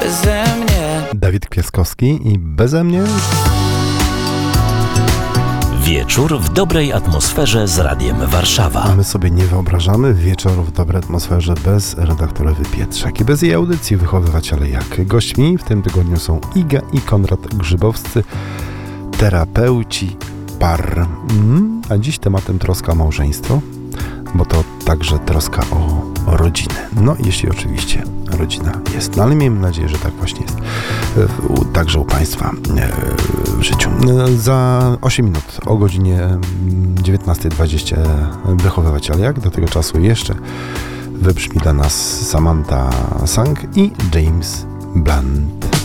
beze mnie. Dawid Kwiatkowski i Beze mnie. Wieczór w dobrej atmosferze z Radiem Warszawa. A my sobie nie wyobrażamy wieczoru w dobrej atmosferze bez redaktora Pietrzak i bez jej audycji Wychowywać ale jak. Gośćmi w tym tygodniu są Iga i Konrad Grzybowscy, terapeuci par. A dziś tematem troska o małżeństwo, bo to także troska o rodzinę. No, jeśli oczywiście rodzina jest. No, ale miejmy nadzieję, że tak właśnie jest także u Państwa w życiu. Za 8 minut o godzinie 19:20 Wychowywać ale jak. Do tego czasu jeszcze wybrzmi dla nas Samantha Sang i James Blunt.